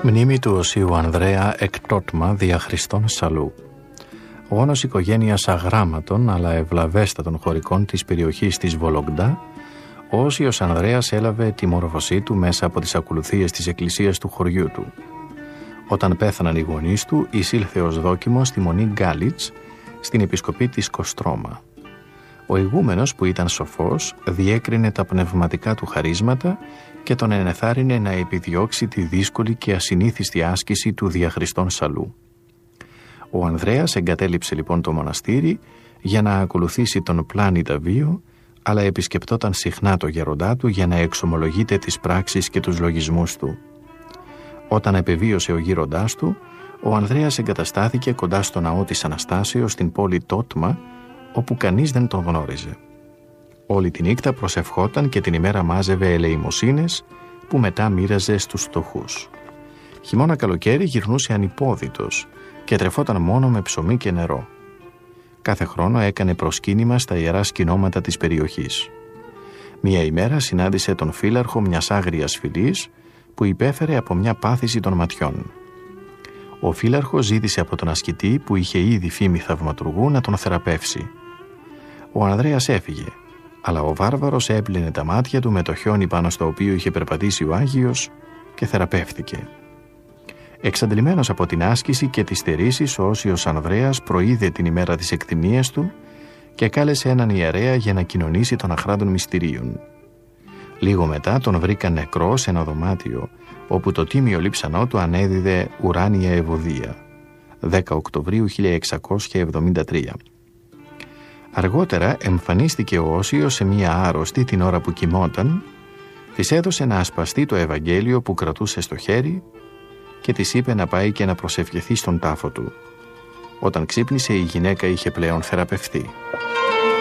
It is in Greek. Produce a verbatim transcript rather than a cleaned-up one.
Μνήμη του Οσίου Ανδρέα εκτότμα δια Χριστόν Σαλού. Γόνος οικογένειας αγράμματων αλλά ευλαβέστατων χωρικών της περιοχής της Βολογντά, ο Όσιος Ανδρέας έλαβε τη μόρφωσή του μέσα από τις ακολουθίες της εκκλησίας του χωριού του. Όταν πέθαναν οι γονείς του, εισήλθε ως δόκιμο στη μονή Γκάλιτς, στην επισκοπή της Κοστρώμα. Ο ηγούμενος, που ήταν σοφός, διέκρινε τα πνευματικά του χαρίσματα και τον ενεθάρρυνε να επιδιώξει τη δύσκολη και ασυνήθιστη άσκηση του δια Χριστόν Σαλού. Ο Ανδρέας εγκατέλειψε λοιπόν το μοναστήρι για να ακολουθήσει τον πλάνητα βίο, αλλά επισκεπτόταν συχνά το γέροντά του για να εξομολογείται τις πράξεις και τους λογισμούς του. Όταν επεβίωσε ο γέροντάς του, ο Ανδρέας εγκαταστάθηκε κοντά στο ναό της Αναστάσεως στην πόλη Τότμα, όπου κανείς δεν τον γνώριζε. Όλη τη νύχτα προσευχόταν και την ημέρα μάζευε ελεημοσύνες που μετά μοίραζε στους φτωχούς. Χειμώνα καλοκαίρι γυρνούσε ανυπόδητος και τρεφόταν μόνο με ψωμί και νερό. Κάθε χρόνο έκανε προσκύνημα στα ιερά σκηνώματα της περιοχής. Μία ημέρα συνάντησε τον φύλαρχο μιας άγριας φυλής που υπέφερε από μια πάθηση των ματιών. Ο φύλαρχος ζήτησε από τον ασκητή, που είχε ήδη φήμη θαυματουργού, να τον θεραπεύσει. Ο Ανδρέας έφυγε, αλλά ο βάρβαρος έπλυνε τα μάτια του με το χιόνι πάνω στο οποίο είχε περπατήσει ο Άγιος και θεραπεύθηκε. Εξαντλημένος από την άσκηση και τις στερήσεις, ο Όσιος Ανδρέας προείδε την ημέρα της εκτιμίας του και κάλεσε έναν ιερέα για να κοινωνήσει των αχράντων μυστηρίων. Λίγο μετά τον βρήκαν νεκρό σε ένα δωμάτιο, όπου το τίμιο λείψανό του ανέδιδε ουράνια ευωδία. δέκα Οκτωβρίου χίλια εξακόσια εβδομήντα τρία. Αργότερα εμφανίστηκε ο Όσιος σε μία άρρωστη την ώρα που κοιμόταν, της έδωσε να ασπαστεί το Ευαγγέλιο που κρατούσε στο χέρι και της είπε να πάει και να προσευχηθεί στον τάφο του. Όταν ξύπνησε, η γυναίκα είχε πλέον θεραπευτεί.